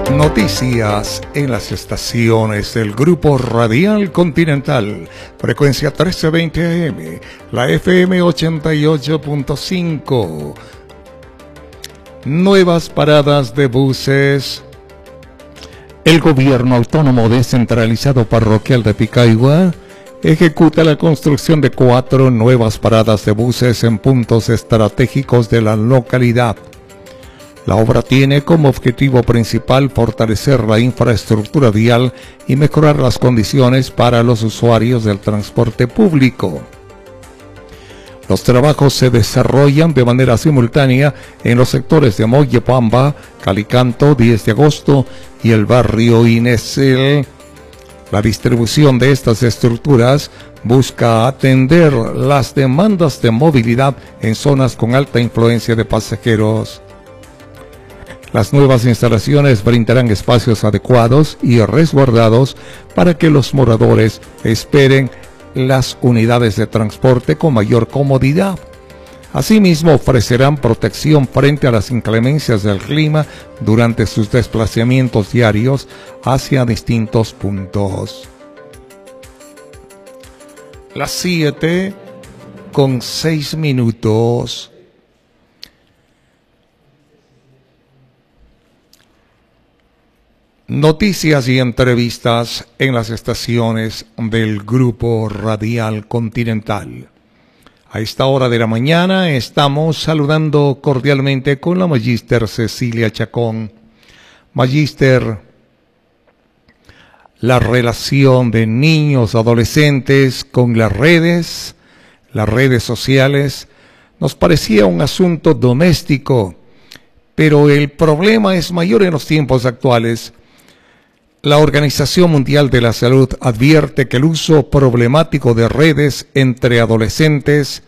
Noticias en las estaciones del Grupo Radial Continental, frecuencia 1320 AM, la FM 88.5. Nuevas paradas de buses. El Gobierno Autónomo Descentralizado Parroquial de Picahua ejecuta la construcción de 4 nuevas paradas de buses en puntos estratégicos de la localidad. La obra tiene como objetivo principal fortalecer la infraestructura vial y mejorar las condiciones para los usuarios del transporte público. Los trabajos se desarrollan de manera simultánea en los sectores de Moyopamba, Calicanto, 10 de agosto y el barrio Inesel. La distribución de estas estructuras busca atender las demandas de movilidad en zonas con alta influencia de pasajeros. Las nuevas instalaciones brindarán espacios adecuados y resguardados para que los moradores esperen las unidades de transporte con mayor comodidad. Asimismo, ofrecerán protección frente a las inclemencias del clima durante sus desplazamientos diarios hacia distintos puntos. Las 7:06. Noticias y entrevistas en las estaciones del Grupo Radial Continental. A esta hora de la mañana estamos saludando cordialmente con la Magíster Cecilia Chacón. Magíster, la relación de niños, adolescentes con las redes sociales, nos parecía un asunto doméstico, pero el problema es mayor en los tiempos actuales. La Organización Mundial de la Salud advierte que el uso problemático de redes entre adolescentes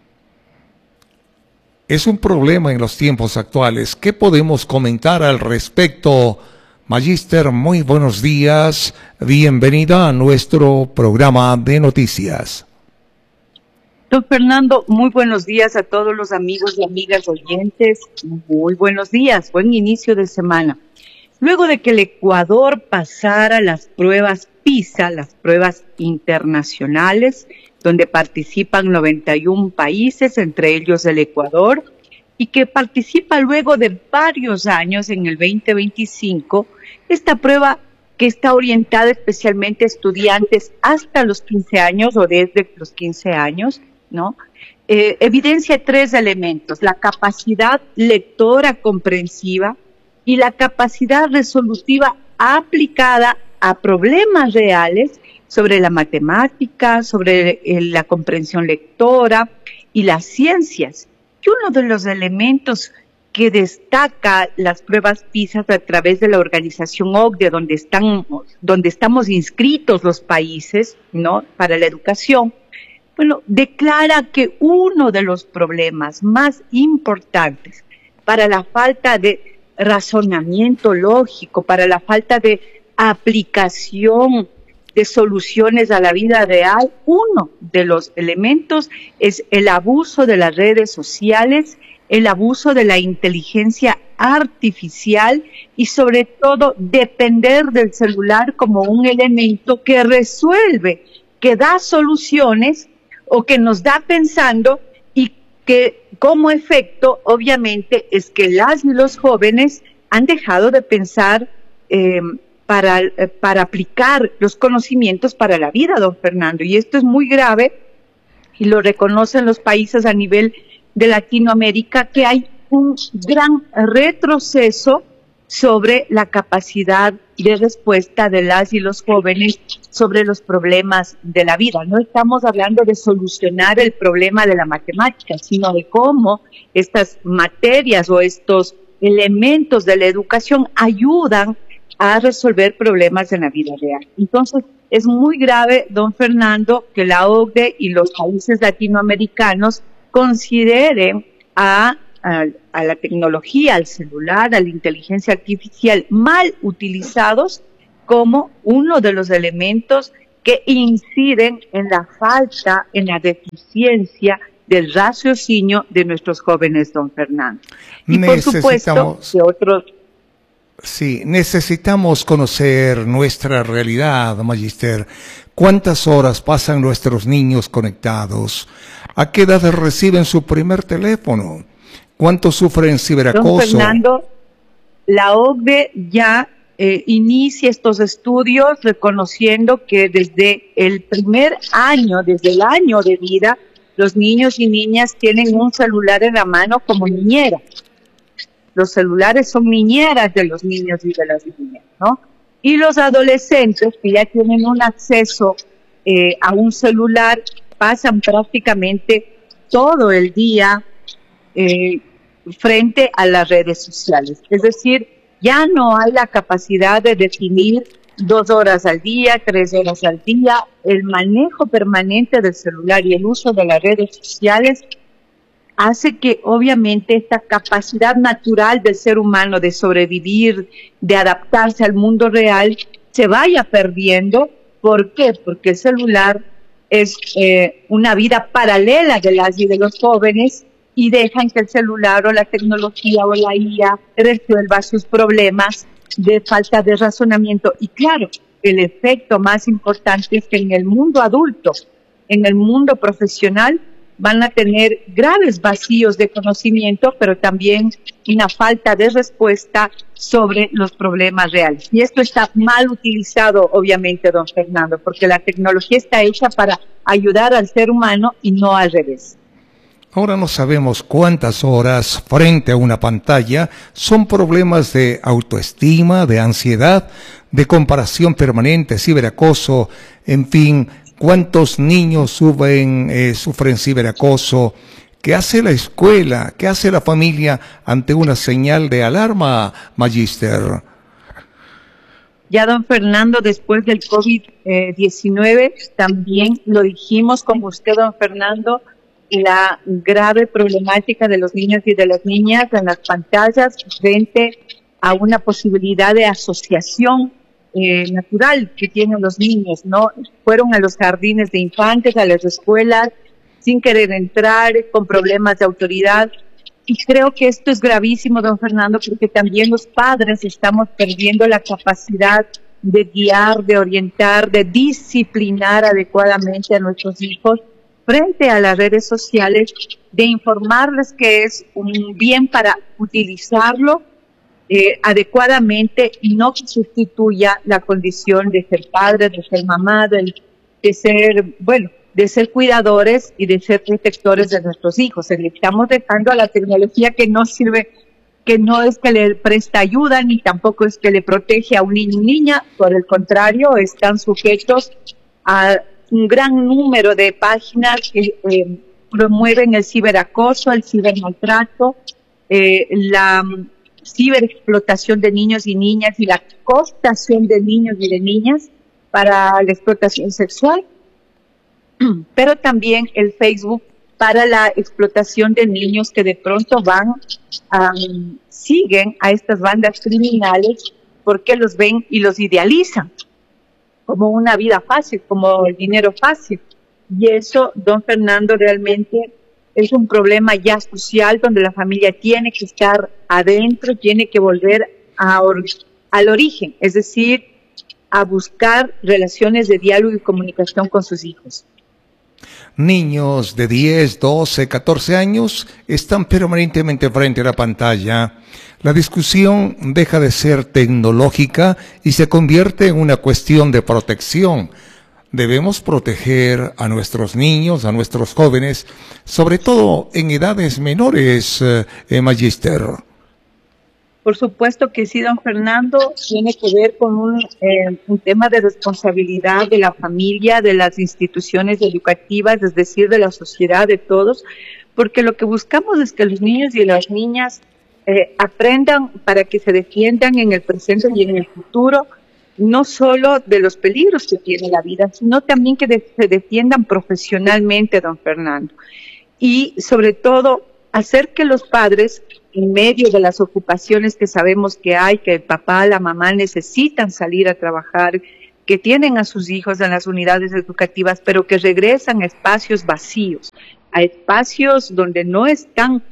es un problema en los tiempos actuales. ¿Qué podemos comentar al respecto? Magíster, muy buenos días. Bienvenida a nuestro programa de noticias. Don Fernando, muy buenos días a todos los amigos y amigas oyentes. Muy buenos días, buen inicio de semana. Luego de que el Ecuador pasara las pruebas PISA, las pruebas internacionales, donde participan 91 países, entre ellos el Ecuador, y que participa luego de varios años en el 2025, esta prueba que está orientada especialmente a estudiantes hasta los 15 años o desde los 15 años, ¿no? Evidencia 3 elementos: la capacidad lectora comprensiva y la capacidad resolutiva aplicada a problemas reales sobre la matemática, sobre la comprensión lectora y las ciencias. Y uno de los elementos que destaca las pruebas PISA a través de la organización OCDE, donde estamos inscritos los países, ¿no?, para la educación, bueno, declara que uno de los problemas más importantes para la falta de razonamiento lógico, para la falta de aplicación de soluciones a la vida real, uno de los elementos es el abuso de las redes sociales, el abuso de la inteligencia artificial y sobre todo depender del celular como un elemento que resuelve, que da soluciones o que nos da pensando, y que como efecto obviamente es que las y los jóvenes han dejado de pensar para aplicar los conocimientos para la vida, don Fernando, y esto es muy grave y lo reconocen los países a nivel de Latinoamérica, que hay un gran retroceso sobre la capacidad de respuesta de las y los jóvenes sobre los problemas de la vida. No estamos hablando de solucionar el problema de la matemática, sino de cómo estas materias o estos elementos de la educación ayudan a resolver problemas en la vida real. Entonces, es muy grave, don Fernando, que la OCDE y los países latinoamericanos consideren a la tecnología, al celular, a la inteligencia artificial mal utilizados como uno de los elementos que inciden en la falta, en la deficiencia del raciocinio de nuestros jóvenes, don Fernando. Y por supuesto, que otros... Sí, necesitamos conocer nuestra realidad, Magister. ¿Cuántas horas pasan nuestros niños conectados? ¿A qué edad reciben su primer teléfono? ¿Cuánto sufren Don ciberacoso? Fernando, la OCDE ya inicia estos estudios reconociendo que desde el primer año, desde el año de vida, los niños y niñas tienen un celular en la mano como niñera. Los celulares son niñeras de los niños y de las niñas, ¿no? Y los adolescentes que ya tienen un acceso a un celular pasan prácticamente todo el día frente a las redes sociales. Es decir, ya no hay la capacidad de definir 2 horas al día, 3 horas al día. El manejo permanente del celular y el uso de las redes sociales hace que obviamente esta capacidad natural del ser humano de sobrevivir, de adaptarse al mundo real, se vaya perdiendo. ¿Por qué? Porque el celular es una vida paralela de las y de los jóvenes y dejan que el celular o la tecnología o la IA resuelva sus problemas de falta de razonamiento. Y claro, el efecto más importante es que en el mundo adulto, en el mundo profesional, van a tener graves vacíos de conocimiento, pero también una falta de respuesta sobre los problemas reales. Y esto está mal utilizado, obviamente, don Fernando, porque la tecnología está hecha para ayudar al ser humano y no al revés. Ahora no sabemos cuántas horas frente a una pantalla son problemas de autoestima, de ansiedad, de comparación permanente, ciberacoso, en fin, cuántos niños sufren ciberacoso. ¿Qué hace la escuela? ¿Qué hace la familia ante una señal de alarma, Magister? Ya, don Fernando, después del COVID-19, también lo dijimos como usted, don Fernando, la grave problemática de los niños y de las niñas en las pantallas frente a una posibilidad de asociación natural que tienen los niños, ¿no? Fueron a los jardines de infantes, a las escuelas, sin querer entrar, con problemas de autoridad. Y creo que esto es gravísimo, don Fernando, porque también los padres estamos perdiendo la capacidad de guiar, de orientar, de disciplinar adecuadamente a nuestros hijos frente a las redes sociales, de informarles que es un bien para utilizarlo adecuadamente y no que sustituya la condición de ser padre, de ser mamá, de ser, bueno, de ser cuidadores y de ser protectores de nuestros hijos. Le estamos dejando a la tecnología que no sirve, que no es que le presta ayuda ni tampoco es que le protege a un niño y niña, por el contrario, están sujetos a un gran número de páginas que promueven el ciberacoso, el cibermaltrato, la ciberexplotación de niños y niñas y la cooptación de niños y de niñas para la explotación sexual, pero también el Facebook para la explotación de niños que de pronto siguen a estas bandas criminales porque los ven y los idealizan como una vida fácil, como el dinero fácil. Y eso, don Fernando, realmente es un problema ya social donde la familia tiene que estar adentro, tiene que volver al origen, es decir, a buscar relaciones de diálogo y comunicación con sus hijos. Niños de 10, 12, 14 años están permanentemente frente a la pantalla. La discusión deja de ser tecnológica y se convierte en una cuestión de protección. Debemos proteger a nuestros niños, a nuestros jóvenes, sobre todo en edades menores, Magister. Por supuesto que sí, don Fernando, tiene que ver con un tema de responsabilidad de la familia, de las instituciones educativas, es decir, de la sociedad, de todos, porque lo que buscamos es que los niños y las niñas aprendan para que se defiendan en el presente y en el futuro, no solo de los peligros que tiene la vida, sino también que se defiendan profesionalmente, don Fernando. Y sobre todo, hacer que los padres, en medio de las ocupaciones que sabemos que hay, que el papá, la mamá necesitan salir a trabajar, que tienen a sus hijos en las unidades educativas, pero que regresan a espacios vacíos, a espacios donde no están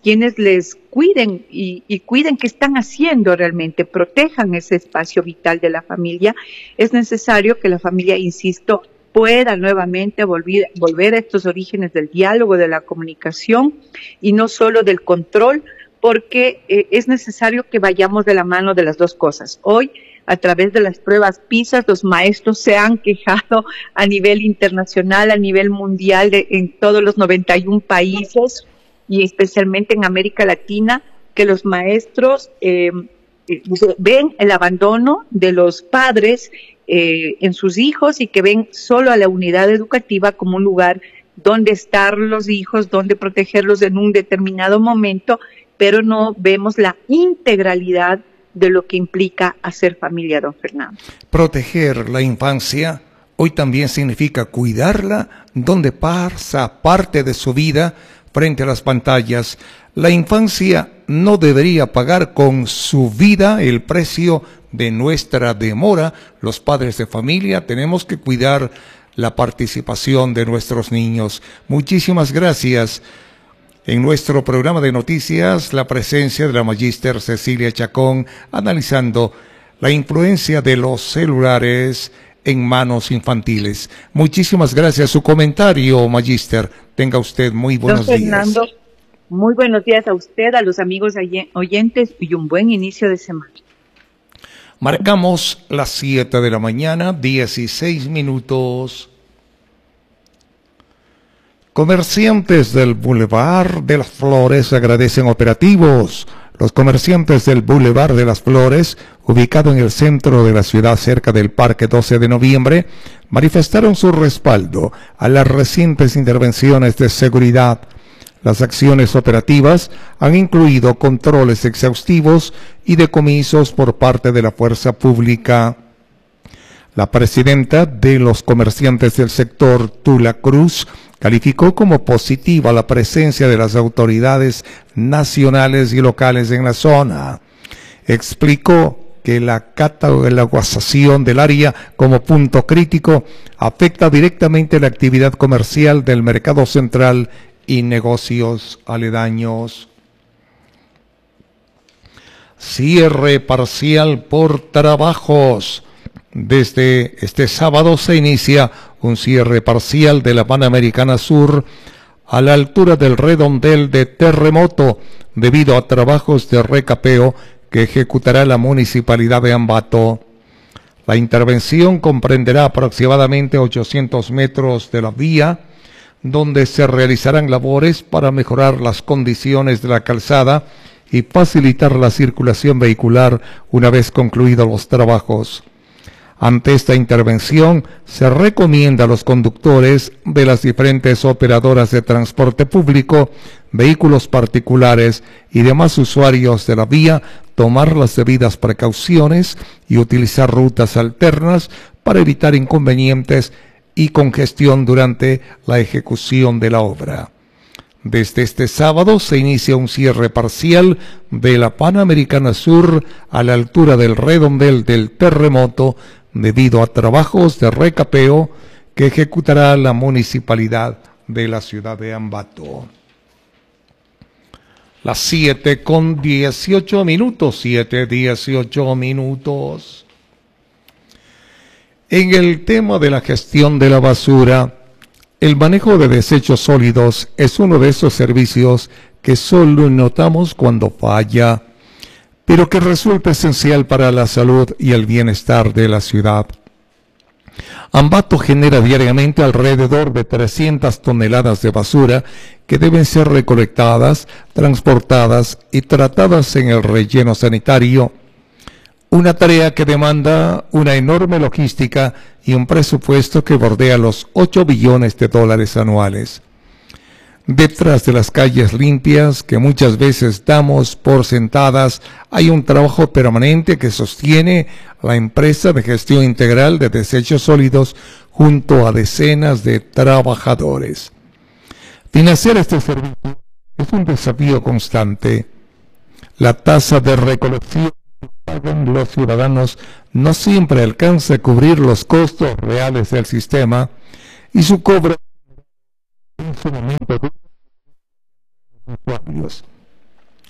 quienes les cuiden y cuiden qué están haciendo realmente, protejan ese espacio vital de la familia. Es necesario que la familia, insisto, pueda nuevamente volver a estos orígenes del diálogo, de la comunicación y no solo del control, porque es necesario que vayamos de la mano de las dos cosas. Hoy, a través de las pruebas PISA, los maestros se han quejado a nivel internacional, a nivel mundial, en todos los 91 países, y especialmente en América Latina, que los maestros ven el abandono de los padres en sus hijos y que ven solo a la unidad educativa como un lugar donde estar los hijos, donde protegerlos en un determinado momento, pero no vemos la integralidad de lo que implica hacer familia, don Fernando. Proteger la infancia hoy también significa cuidarla donde pasa parte de su vida frente a las pantallas. La infancia no debería pagar con su vida el precio de nuestra demora. Los padres de familia tenemos que cuidar la participación de nuestros niños. Muchísimas gracias. En nuestro programa de noticias, la presencia de la magíster Cecilia Chacón, analizando la influencia de los celulares en manos infantiles. Muchísimas gracias. Su comentario, magíster. Tenga usted muy buenos días. Don Fernando, muy buenos días a usted, a los amigos oyentes y un buen inicio de semana. Marcamos las 7 de la mañana, 16 minutos. Comerciantes del Boulevard de las Flores agradecen operativos. Los comerciantes del Boulevard de las Flores, ubicado en el centro de la ciudad cerca del Parque 12 de Noviembre, manifestaron su respaldo a las recientes intervenciones de seguridad. Las acciones operativas han incluido controles exhaustivos y decomisos por parte de la fuerza pública. La presidenta de los comerciantes del sector, Tula Cruz, calificó como positiva la presencia de las autoridades nacionales y locales en la zona. Explicó que la catalogación del área como punto crítico afecta directamente la actividad comercial del mercado central y negocios aledaños. Cierre parcial por trabajos. Desde este sábado se inicia un cierre parcial de la Panamericana Sur a la altura del redondel de Terremoto debido a trabajos de recapeo que ejecutará la Municipalidad de Ambato. La intervención comprenderá aproximadamente 800 metros de la vía, donde se realizarán labores para mejorar las condiciones de la calzada y facilitar la circulación vehicular una vez concluidos los trabajos. Ante esta intervención, se recomienda a los conductores de las diferentes operadoras de transporte público, vehículos particulares y demás usuarios de la vía tomar las debidas precauciones y utilizar rutas alternas para evitar inconvenientes y congestión durante la ejecución de la obra. Desde este sábado se inicia un cierre parcial de la Panamericana Sur a la altura del redondel del Terremoto debido a trabajos de recapeo que ejecutará la Municipalidad de la ciudad de Ambato. Las 7:18 minutos, 7:18 minutos. En el tema de la gestión de la basura, el manejo de desechos sólidos es uno de esos servicios que solo notamos cuando falla, pero que resulta esencial para la salud y el bienestar de la ciudad. Ambato genera diariamente alrededor de 300 toneladas de basura que deben ser recolectadas, transportadas y tratadas en el relleno sanitario. Una tarea que demanda una enorme logística y un presupuesto que bordea los 8 billones de dólares anuales. Detrás de las calles limpias, que muchas veces damos por sentadas, hay un trabajo permanente que sostiene la empresa de gestión integral de desechos sólidos junto a decenas de trabajadores. Financiar este servicio es un desafío constante. La tasa de recolección que pagan los ciudadanos no siempre alcanza a cubrir los costos reales del sistema y su cobro en su momento de usuarios.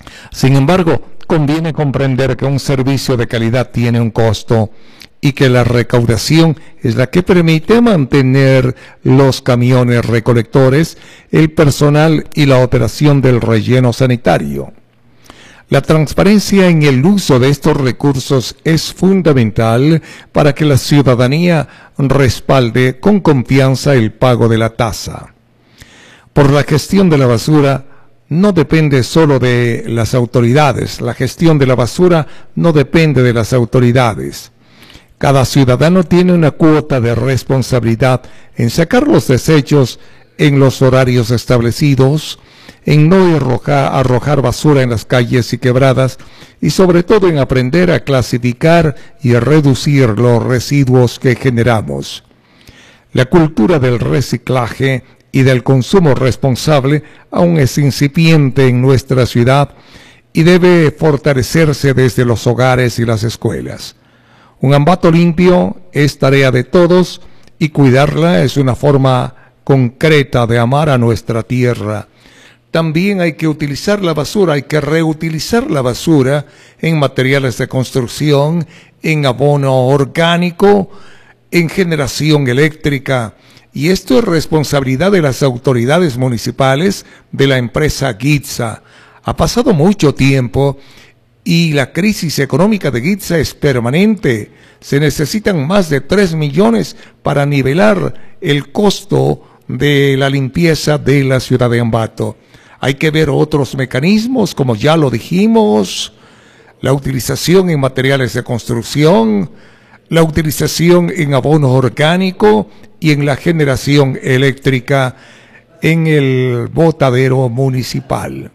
Sin embargo, conviene comprender que un servicio de calidad tiene un costo y que la recaudación es la que permite mantener los camiones recolectores, el personal y la operación del relleno sanitario. La transparencia en el uso de estos recursos es fundamental para que la ciudadanía respalde con confianza el pago de la tasa. Por la gestión de la basura no depende solo de las autoridades, la gestión de la basura no depende de las autoridades. Cada ciudadano tiene una cuota de responsabilidad en sacar los desechos en los horarios establecidos, en no arrojar basura en las calles y quebradas y sobre todo en aprender a clasificar y a reducir los residuos que generamos. La cultura del reciclaje y del consumo responsable aún es incipiente en nuestra ciudad y debe fortalecerse desde los hogares y las escuelas. Un Ambato limpio es tarea de todos y cuidarla es una forma concreta de amar a nuestra tierra. También hay que utilizar la basura, hay que reutilizar la basura en materiales de construcción, en abono orgánico, en generación eléctrica. Y esto es responsabilidad de las autoridades municipales, de la empresa GITSA. Ha pasado mucho tiempo y la crisis económica de GITSA es permanente. Se necesitan más de 3 millones para nivelar el costo de la limpieza de la ciudad de Ambato. Hay que ver otros mecanismos, como ya lo dijimos, la utilización en materiales de construcción, la utilización en abono orgánico y en la generación eléctrica en el botadero municipal.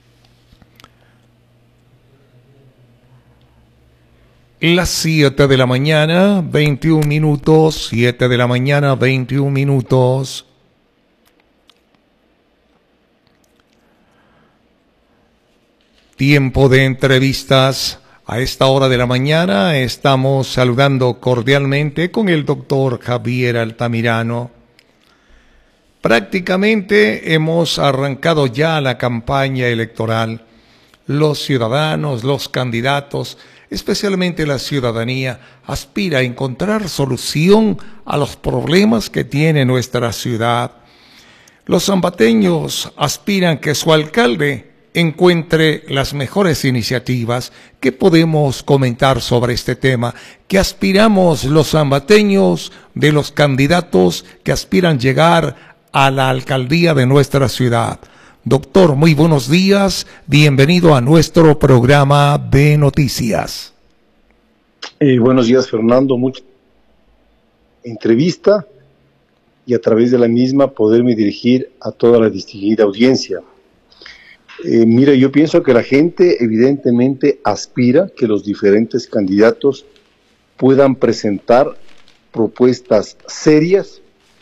Las 7 de la mañana, 21 minutos, 7 de la mañana, 21 minutos. Tiempo de entrevistas. A esta hora de la mañana estamos saludando cordialmente con el doctor Javier Altamirano. Prácticamente hemos arrancado ya la campaña electoral. Los ciudadanos, los candidatos, especialmente la ciudadanía, aspira a encontrar solución a los problemas que tiene nuestra ciudad. Los ambateños aspiran que su alcalde encuentre las mejores iniciativas. ¿Qué podemos comentar sobre este tema? ¿Qué aspiramos los ambateños de los candidatos que aspiran llegar a la alcaldía de nuestra ciudad? Doctor, muy buenos días. Bienvenido a nuestro programa de noticias. Buenos días, Fernando. Mucha entrevista y a través de la misma poderme dirigir a toda la distinguida audiencia. Mira, yo pienso que la gente evidentemente aspira que los diferentes candidatos puedan presentar propuestas serias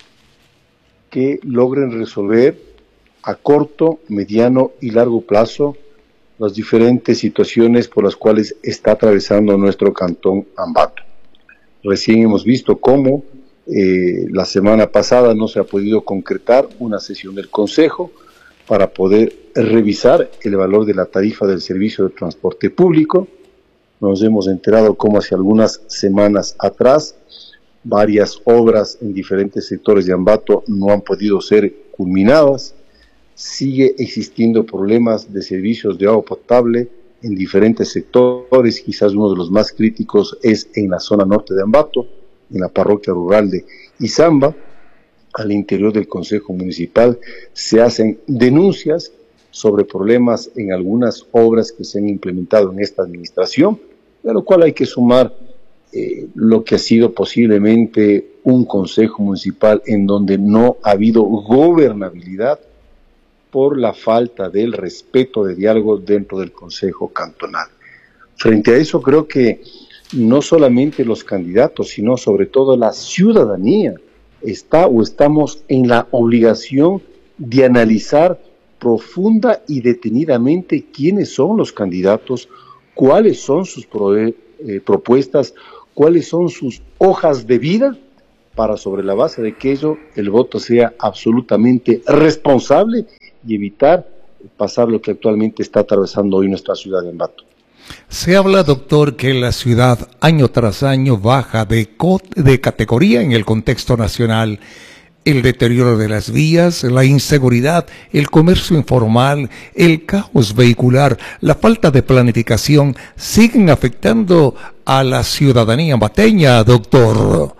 que logren resolver a corto, mediano y largo plazo las diferentes situaciones por las cuales está atravesando nuestro cantón Ambato. Recién hemos visto cómo la semana pasada no se ha podido concretar una sesión del Consejo para poder revisar el valor de la tarifa del servicio de transporte público. Nos hemos enterado cómo hace algunas semanas atrás varias obras en diferentes sectores de Ambato no han podido ser culminadas. Sigue existiendo problemas de servicios de agua potable en diferentes sectores. Quizás uno de los más críticos es en la zona norte de Ambato, en la parroquia rural de Izamba. Al interior del Consejo Municipal se hacen denuncias sobre problemas en algunas obras que se han implementado en esta administración, a lo cual hay que sumar lo que ha sido posiblemente un Consejo Municipal en donde no ha habido gobernabilidad por la falta del respeto de diálogo dentro del Consejo Cantonal. Frente a eso, creo que no solamente los candidatos, sino sobre todo la ciudadanía estamos en la obligación de analizar profunda y detenidamente quiénes son los candidatos, cuáles son sus propuestas, cuáles son sus hojas de vida, para sobre la base de que ello el voto sea absolutamente responsable y evitar pasar lo que actualmente está atravesando hoy nuestra ciudad de Ambato. Se habla, doctor, que la ciudad año tras año baja de categoría en el contexto nacional. El deterioro de las vías, la inseguridad, el comercio informal, el caos vehicular, la falta de planificación siguen afectando a la ciudadanía ambateña, doctor.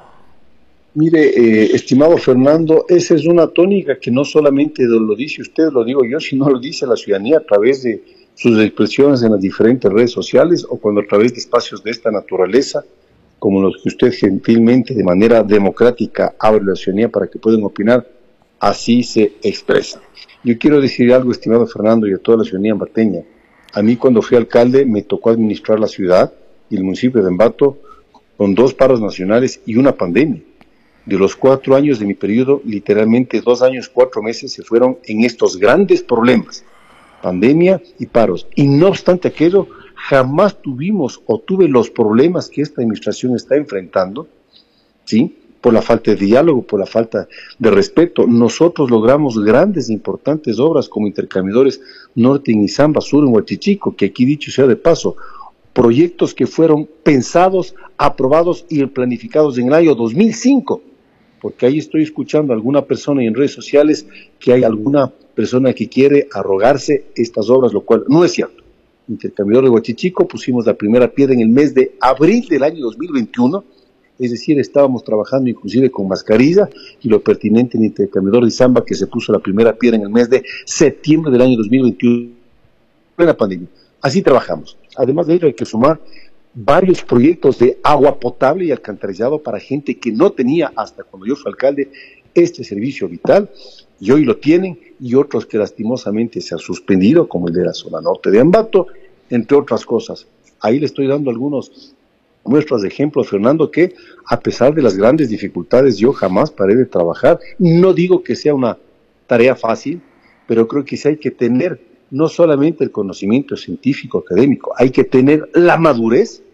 Mire, estimado Fernando, esa es una tónica que no solamente lo dice usted, lo digo yo, sino lo dice la ciudadanía a través de sus expresiones en las diferentes redes sociales o cuando a través de espacios de esta naturaleza, como los que usted gentilmente, de manera democrática, abre a la ciudadanía para que puedan opinar, así se expresa. Yo quiero decir algo, estimado Fernando, y a toda la ciudadanía ambateña. A mí, cuando fui alcalde, me tocó administrar la ciudad y el municipio de Ambato con 2 paros nacionales y una pandemia. De los 4 años de mi periodo, literalmente 2 años, 4 meses se fueron en estos grandes problemas, pandemia y paros. Y no obstante aquello, jamás tuvimos o tuve los problemas que esta administración está enfrentando, ¿sí? Por la falta de diálogo, por la falta de respeto. Nosotros logramos grandes e importantes obras como intercambiadores Norte en Izamba, Sur en Huachichico, que aquí dicho sea de paso, proyectos que fueron pensados, aprobados y planificados en el año 2005, porque ahí estoy escuchando a alguna persona en redes sociales que hay alguna persona que quiere arrogarse estas obras, lo cual no es cierto. Intercambiador de Huachichico, pusimos la primera piedra en el mes de abril del año 2021, es decir, estábamos trabajando inclusive con mascarilla, y lo pertinente en Intercambiador de Izamba, que se puso la primera piedra en el mes de septiembre del año 2021, plena pandemia. Así trabajamos. Además de ello, hay que sumar varios proyectos de agua potable y alcantarillado para gente que no tenía, hasta cuando yo fui alcalde, este servicio vital, y hoy lo tienen, y otros que lastimosamente se han suspendido, como el de la zona norte de Ambato, entre otras cosas. Ahí le estoy dando algunos muestras de ejemplos, Fernando, que a pesar de las grandes dificultades, yo jamás paré de trabajar. No digo que sea una tarea fácil, pero creo que sí hay que tener no solamente el conocimiento científico, académico, hay que tener la madurez,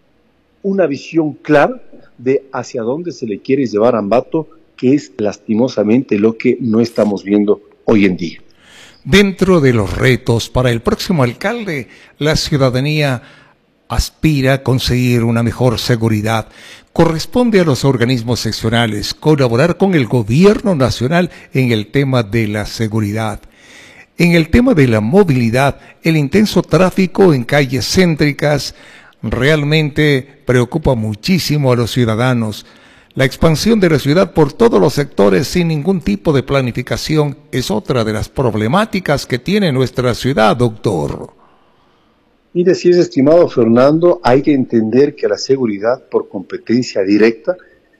una visión clara de hacia dónde se le quiere llevar a Ambato, que es lastimosamente lo que no estamos viendo hoy en día. Dentro de los retos para el próximo alcalde, la ciudadanía aspira a conseguir una mejor seguridad. Corresponde a los organismos seccionales colaborar con el gobierno nacional en el tema de la seguridad. En el tema de la movilidad, el intenso tráfico en calles céntricas realmente preocupa muchísimo a los ciudadanos. La expansión de la ciudad por todos los sectores sin ningún tipo de planificación es otra de las problemáticas que tiene nuestra ciudad, doctor. Mire, si es estimado Fernando, hay que entender que la seguridad por competencia directa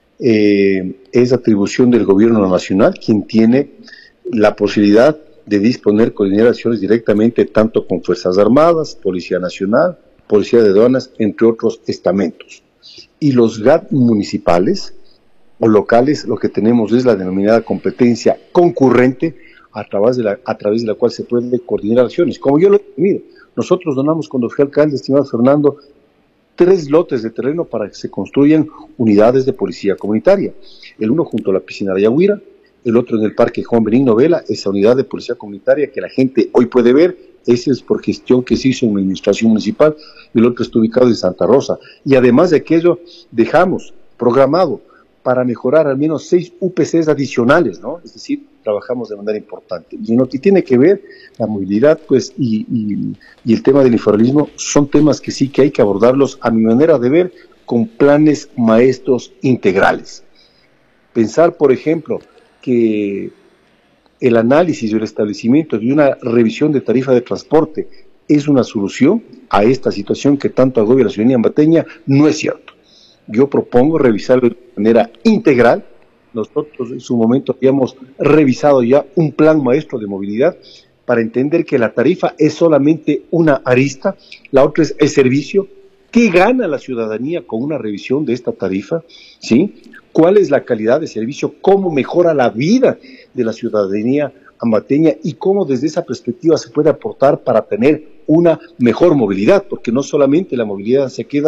es atribución del gobierno nacional, quien tiene la posibilidad de disponer coordinaciones directamente tanto con Fuerzas Armadas, Policía Nacional, Policía de Aduanas, entre otros estamentos. Y los GAT municipales o locales, lo que tenemos es la denominada competencia concurrente, a través de la cual se pueden coordinar acciones. Como yo lo he tenido, nosotros donamos cuando fui alcalde, estimado Fernando, 3 lotes de terreno para que se construyan unidades de policía comunitaria. El uno junto a la piscina de Yaguira, el otro en el Parque Juan Benigno Vela, esa unidad de policía comunitaria que la gente hoy puede ver. Ese es por gestión que se hizo en la administración municipal, y el otro está ubicado en Santa Rosa. Y además de aquello, dejamos programado para mejorar al menos 6 UPCs adicionales, ¿no? Es decir, trabajamos de manera importante. Y en lo que tiene que ver la movilidad, pues, y el tema del informalismo, son temas que sí que hay que abordarlos, a mi manera de ver, con planes maestros integrales. Pensar, por ejemplo, que el análisis y el establecimiento de una revisión de tarifa de transporte es una solución a esta situación que tanto agobia a la ciudadanía ambateña, no es cierto. Yo propongo revisarlo de manera integral. Nosotros en su momento habíamos revisado ya un plan maestro de movilidad para entender que la tarifa es solamente una arista, la otra es el servicio. ¿Qué gana la ciudadanía con una revisión de esta tarifa? ¿Sí? ¿Cuál es la calidad de servicio? ¿Cómo mejora la vida de la ciudadanía ambateña? Y cómo desde esa perspectiva se puede aportar para tener una mejor movilidad, porque no solamente la movilidad se queda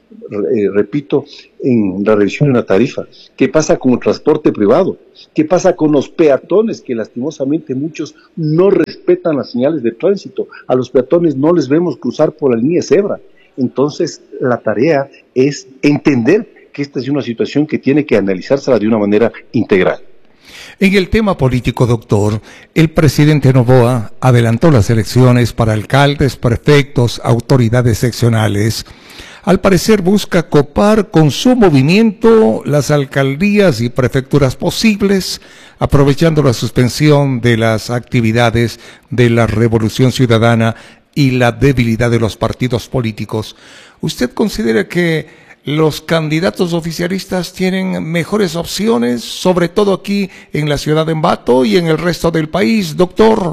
repito, en la revisión de una tarifa? ¿Qué pasa con el transporte privado? ¿Qué pasa con los peatones, que lastimosamente muchos no respetan las señales de tránsito? A los peatones no les vemos cruzar por la línea de cebra. Entonces, la tarea es entender que esta es una situación que tiene que analizársela de una manera integral. En el tema político, doctor, el presidente Noboa adelantó las elecciones para alcaldes, prefectos, autoridades seccionales. Al parecer busca copar con su movimiento las alcaldías y prefecturas posibles, aprovechando la suspensión de las actividades de la Revolución Ciudadana y la debilidad de los partidos políticos. ¿Usted considera que los candidatos oficialistas tienen mejores opciones, sobre todo aquí en la ciudad de Ambato y en el resto del país, doctor?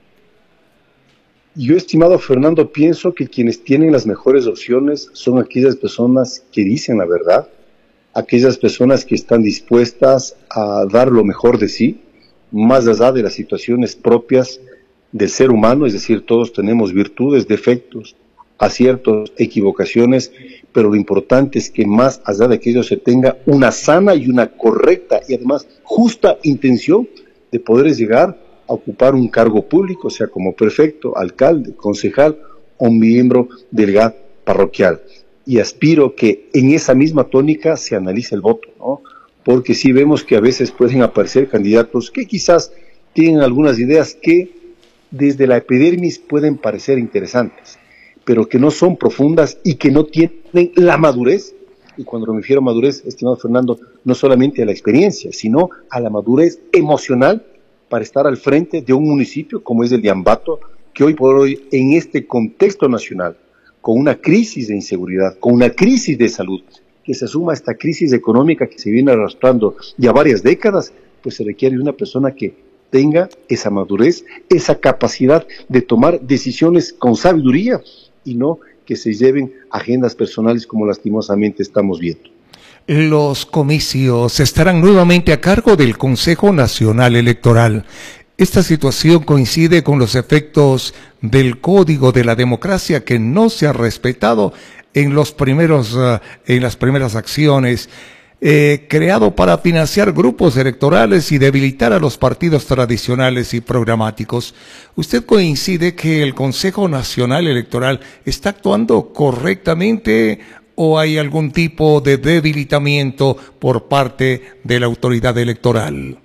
Yo, estimado Fernando, pienso que quienes tienen las mejores opciones son aquellas personas que dicen la verdad, aquellas personas que están dispuestas a dar lo mejor de sí, más allá de las situaciones propias del ser humano, es decir, todos tenemos virtudes, defectos, aciertos, equivocaciones, pero lo importante es que más allá de aquello se tenga una sana y una correcta y además justa intención de poder llegar a ocupar un cargo público, sea como prefecto, alcalde, concejal o miembro del GAT parroquial. Y aspiro que en esa misma tónica se analice el voto, ¿no? Porque sí vemos que a veces pueden aparecer candidatos que quizás tienen algunas ideas que desde la epidermis pueden parecer interesantes, pero que no son profundas y que no tienen la madurez. Y cuando me refiero a madurez, estimado Fernando, no solamente a la experiencia, sino a la madurez emocional para estar al frente de un municipio como es el de Ambato, que hoy por hoy, en este contexto nacional, con una crisis de inseguridad, con una crisis de salud, que se suma a esta crisis económica que se viene arrastrando ya varias décadas, pues se requiere de una persona que tenga esa madurez, esa capacidad de tomar decisiones con sabiduría y no que se lleven agendas personales como lastimosamente estamos viendo. Los comicios estarán nuevamente a cargo del Consejo Nacional Electoral. Esta situación coincide con los efectos del Código de la Democracia que no se ha respetado en las primeras acciones, creado para financiar grupos electorales y debilitar a los partidos tradicionales y programáticos. ¿Usted coincide que el Consejo Nacional Electoral está actuando correctamente o hay algún tipo de debilitamiento por parte de la autoridad electoral?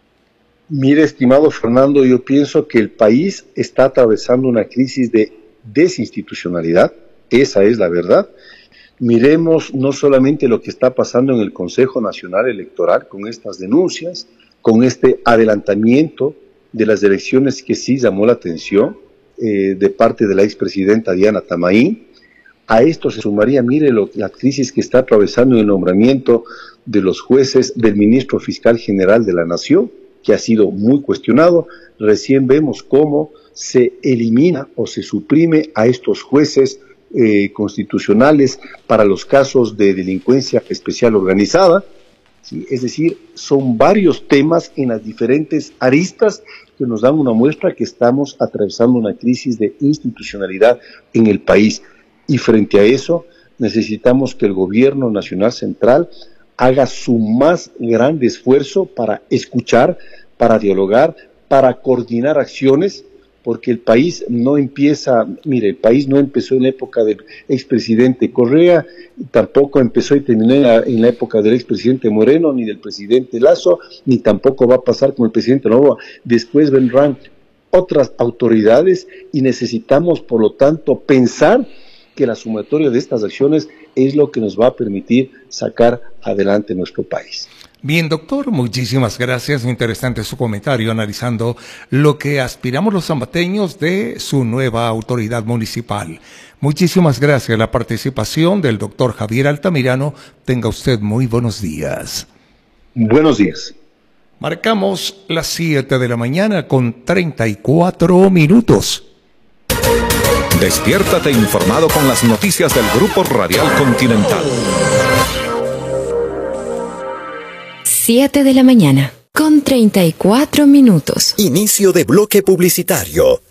Mire, estimado Fernando, yo pienso que el país está atravesando una crisis de desinstitucionalidad, esa es la verdad. Miremos no solamente lo que está pasando en el Consejo Nacional Electoral con estas denuncias, con este adelantamiento de las elecciones que sí llamó la atención de parte de la expresidenta Diana Tamaín. A esto se sumaría, mire, la crisis que está atravesando en el nombramiento de los jueces del ministro fiscal general de la Nación, que ha sido muy cuestionado. Recién vemos cómo se elimina o se suprime a estos jueces constitucionales para los casos de delincuencia especial organizada, ¿sí? Es decir, son varios temas en las diferentes aristas que nos dan una muestra que estamos atravesando una crisis de institucionalidad en el país. Y frente a eso, necesitamos que el gobierno nacional central haga su más grande esfuerzo para escuchar, para dialogar, para coordinar acciones, porque el país no empieza, mire, el país no empezó en la época del expresidente Correa, tampoco empezó y terminó en la época del expresidente Moreno, ni del presidente Lasso, ni tampoco va a pasar con el presidente Noboa. Después vendrán otras autoridades y necesitamos, por lo tanto, pensar que la sumatoria de estas acciones es lo que nos va a permitir sacar adelante nuestro país. Bien, doctor, muchísimas gracias. Interesante su comentario analizando lo que aspiramos los ambateños de su nueva autoridad municipal. Muchísimas gracias a la participación del doctor Javier Altamirano. Tenga usted muy buenos días. Buenos días. Marcamos las 7 de la mañana con 34 minutos. Despiértate informado con las noticias del Grupo Radial Continental. 7 de la mañana, con 34 minutos. Inicio de bloque publicitario.